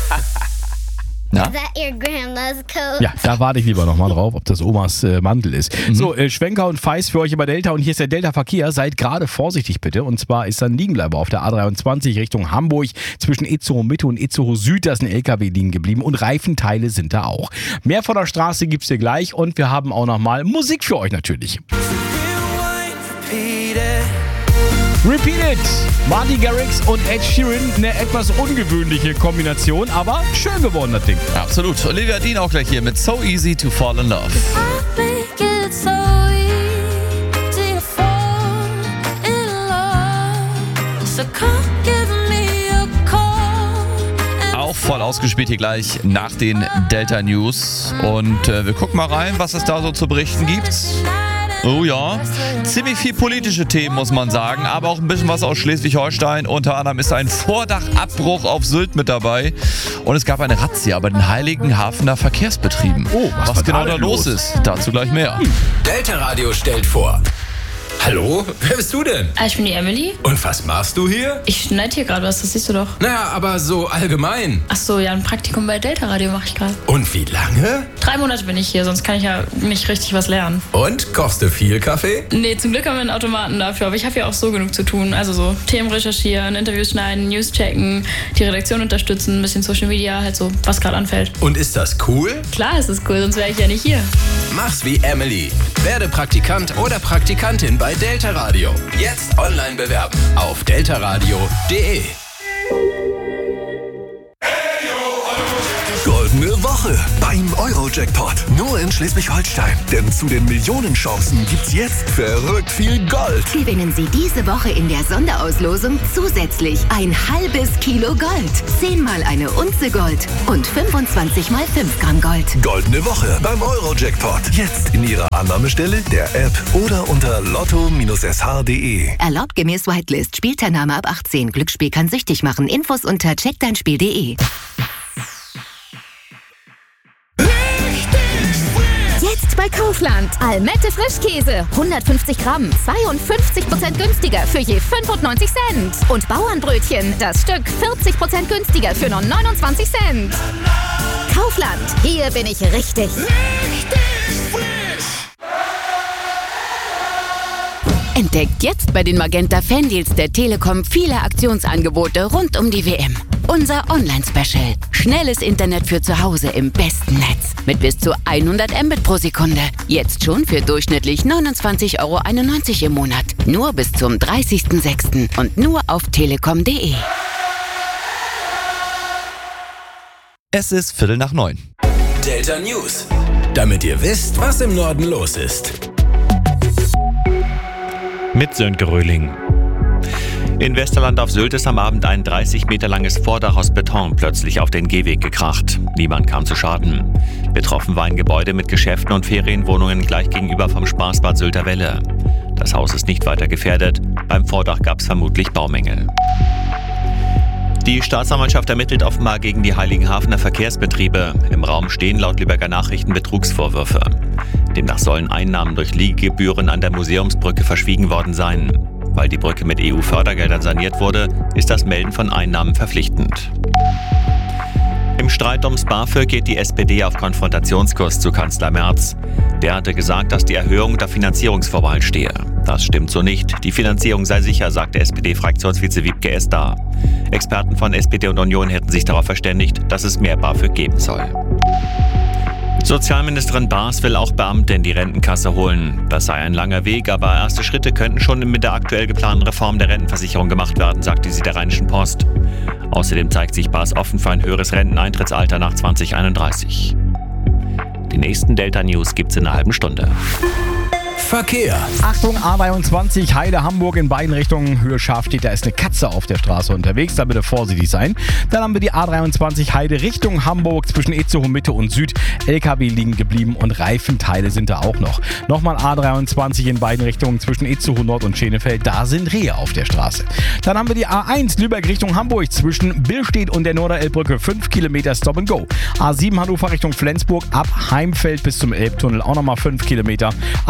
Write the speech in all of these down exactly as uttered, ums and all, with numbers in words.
Na? Is that your grandma's coat? Ja, da warte ich lieber nochmal drauf, ob das Omas äh, Mantel ist. Mhm. So, äh, Schwenker und Feis für euch über Delta und hier ist der Delta-Verkehr. Seid gerade vorsichtig bitte. Und zwar ist dann Liegenbleiber auf der A dreiundzwanzig Richtung Hamburg zwischen Itzehoe Mitte und Itzehoe Süd. Da ist ein L K W liegen geblieben und Reifenteile sind da auch. Mehr von der Straße gibt's hier gleich und wir haben auch nochmal Musik für euch natürlich. Repeat It! Marty Garrix und Ed Sheeran, eine etwas ungewöhnliche Kombination, aber schön geworden, das Ding. Absolut. Olivia Dean auch gleich hier mit So Easy to Fall in Love. Auch voll ausgespielt hier gleich nach den Delta News. Und äh, wir gucken mal rein, was es da so zu berichten gibt. Oh ja, ziemlich viel politische Themen, muss man sagen, aber auch ein bisschen was aus Schleswig-Holstein. Unter anderem ist ein Vordachabbruch auf Sylt mit dabei und es gab eine Razzia bei den Heiligenhafener Verkehrsbetrieben. Oh, was, was war genau da da denn los los? ist, dazu gleich mehr. Delta Radio stellt vor. Hallo, wer bist du denn? Ah, ich bin die Emily. Und was machst du hier? Ich schneide hier gerade was, das siehst du doch. Naja, aber so allgemein. Ach so, ja, ein Praktikum bei Delta Radio mache ich gerade. Und wie lange? Drei Monate bin ich hier, sonst kann ich ja nicht richtig was lernen. Und, kochst du viel Kaffee? Nee, zum Glück haben wir einen Automaten dafür, aber ich habe ja auch so genug zu tun. Also so Themen recherchieren, Interviews schneiden, News checken, die Redaktion unterstützen, ein bisschen Social Media, halt so, was gerade anfällt. Und ist das cool? Klar ist es cool, sonst wäre ich ja nicht hier. Mach's wie Emily. Werde Praktikant oder Praktikantin bei Delta Radio. Jetzt online bewerben auf deltaradio punkt de. Goldene Woche beim Eurojackpot. Nur in Schleswig-Holstein. Denn zu den Millionenchancen gibt's jetzt verrückt viel Gold. Gewinnen Sie diese Woche in der Sonderauslosung zusätzlich ein halbes Kilo Gold, zehnmal eine Unze Gold und fünfundzwanzig mal fünf Gramm Gold. Goldene Woche beim Eurojackpot. Jetzt in Ihrer Annahmestelle, der App oder unter lotto S H punkt de. Erlaubt gemäß Whitelist. Spielteilnahme ab achtzehn. Glücksspiel kann süchtig machen. Infos unter check dein Spiel punkt de. Jetzt bei Kaufland. Almette Frischkäse. hundertfünfzig Gramm. zweiundfünfzig Prozent günstiger für je fünfundneunzig Cent. Und Bauernbrötchen. Das Stück vierzig Prozent günstiger für nur neunundzwanzig Cent. Kaufland. Hier bin ich richtig. Entdeckt jetzt bei den Magenta Fandeals der Telekom viele Aktionsangebote rund um die W M. Unser Online-Special. Schnelles Internet für zu Hause im besten Netz. Mit bis zu hundert Mbit pro Sekunde. Jetzt schon für durchschnittlich neunundzwanzig Euro einundneunzig im Monat. Nur bis zum dreißigsten sechsten und nur auf telekom punkt de. Es ist Viertel nach neun. Delta News. Damit ihr wisst, was im Norden los ist. Mit Sönke Röhling. In Westerland auf Sylt ist am Abend ein dreißig Meter langes Vordach aus Beton plötzlich auf den Gehweg gekracht. Niemand kam zu Schaden. Betroffen war ein Gebäude mit Geschäften und Ferienwohnungen gleich gegenüber vom Spaßbad Sylter Welle. Das Haus ist nicht weiter gefährdet. Beim Vordach gab es vermutlich Baumängel. Die Staatsanwaltschaft ermittelt offenbar gegen die Heiligenhafener Verkehrsbetriebe. Im Raum stehen laut Lübecker Nachrichten Betrugsvorwürfe. Demnach sollen Einnahmen durch Liegegebühren an der Museumsbrücke verschwiegen worden sein. Weil die Brücke mit E U-Fördergeldern saniert wurde, ist das Melden von Einnahmen verpflichtend. Im Streit ums BAföG geht die S P D auf Konfrontationskurs zu Kanzler Merz. Der hatte gesagt, dass die Erhöhung unter Finanzierungsvorbehalt stehe. Das stimmt so nicht. Die Finanzierung sei sicher, sagte S P D-Fraktionsvize Wiebke Esdar. Experten von S P D und Union hätten sich darauf verständigt, dass es mehr BAföG geben soll. Sozialministerin Baas will auch Beamte in die Rentenkasse holen. Das sei ein langer Weg, aber erste Schritte könnten schon mit der aktuell geplanten Reform der Rentenversicherung gemacht werden, sagte sie der Rheinischen Post. Außerdem zeigt sich Baas offen für ein höheres Renteneintrittsalter nach zwanzig einunddreißig. Die nächsten Delta News gibt's in einer halben Stunde. Verkehr. Achtung, A dreiundzwanzig, Heide, Hamburg in beiden Richtungen. Höhe scharf steht, da ist eine Katze auf der Straße unterwegs, da bitte vorsichtig sein. Dann haben wir die A dreiundzwanzig Heide Richtung Hamburg zwischen Itzehoe Mitte und Süd. L K W liegen geblieben und Reifenteile sind da auch noch. Nochmal A dreiundzwanzig in beiden Richtungen zwischen Itzehoe Nord und Schenefeld, da sind Rehe auf der Straße. Dann haben wir die A eins Lübeck Richtung Hamburg zwischen Billstedt und der Norderelbbrücke, fünf Kilometer Stop and Go. A sieben Hannover Richtung Flensburg ab Heimfeld bis zum Elbtunnel auch nochmal fünf Kilometer. A vierundzwanzig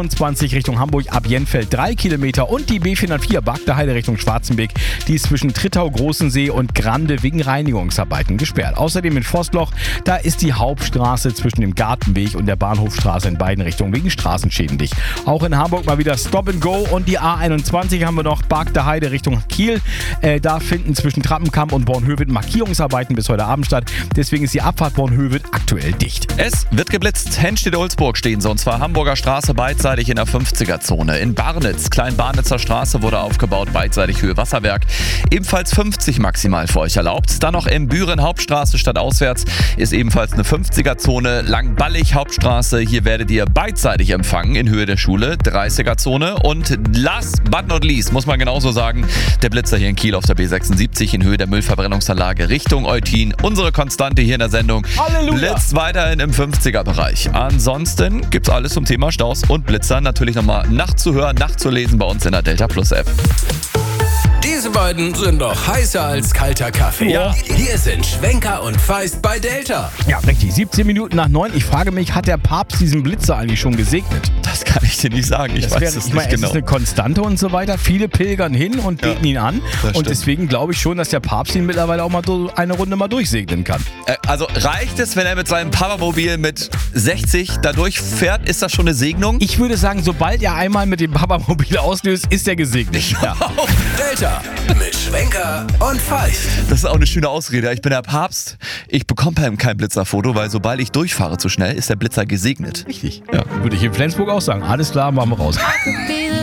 vierundzwanzig Richtung Hamburg ab Jenfeld drei Kilometer und die B vierhundertvier Bagdeheide Richtung Schwarzenbeck, die ist zwischen Trittau, Großensee und Grande wegen Reinigungsarbeiten gesperrt. Außerdem in Forstloch, da ist die Hauptstraße zwischen dem Gartenweg und der Bahnhofstraße in beiden Richtungen wegen Straßenschäden dicht. Auch in Hamburg mal wieder Stop and Go und die A einundzwanzig haben wir noch Bagdeheide Richtung Kiel. Äh, da finden zwischen Trappenkamp und Bornhöved Markierungsarbeiten bis heute Abend statt. Deswegen ist die Abfahrt Bornhöved aktuell dicht. Es wird geblitzt. Henstedt-Olsburg stehen sie, und zwar Hamburger Straße beidseitig in der fünfziger-Zone. In Barnitz, Klein-Barnitzer Straße wurde aufgebaut, beidseitig Höhe Wasserwerk. Ebenfalls fünfzig maximal für euch erlaubt. Dann noch in Büren Hauptstraße statt auswärts ist ebenfalls eine fünfziger-Zone. Langballig Hauptstraße, hier werdet ihr beidseitig empfangen in Höhe der Schule, dreißiger-Zone. Und last but not least, muss man genauso sagen, der Blitzer hier in Kiel auf der B sechsundsiebzig in Höhe der Müllverbrennungsanlage Richtung Eutin. Unsere Konstante hier in der Sendung. Halleluja! Blitzt weiterhin im fünfziger-Bereich. Ansonsten gibt's alles zum Thema Staus und Blitzer natürlich nochmal nachzuhören, nachzulesen bei uns in der Delta Plus App. Diese beiden sind doch heißer als kalter Kaffee. Ja. Hier sind Schwenker und Feist bei Delta. Ja, richtig. siebzehn Minuten nach neun. Ich frage mich, hat der Papst diesen Blitzer eigentlich schon gesegnet? Das kann ich dir nicht sagen. Ich Das weiß wäre, es ich nicht meine, genau. Es ist eine Konstante und so weiter. Viele pilgern hin und beten ihn an. das Und stimmt. deswegen glaube ich schon, dass der Papst ihn mittlerweile auch mal so eine Runde mal durchsegnen kann. Äh, Also reicht es, wenn er mit seinem Papamobil mit sechzig da durchfährt? Ist das schon eine Segnung? Ich würde sagen, sobald er einmal mit dem Papamobil auslöst, ist er gesegnet. Ja. Delta mit Schwenker und Feist. Das ist auch eine schöne Ausrede. Ich bin der Papst. Ich bekomme kein Blitzerfoto, weil sobald ich durchfahre zu schnell, ist der Blitzer gesegnet. Richtig. Ja, würde ich in Flensburg auch sagen. Alles klar, machen wir raus.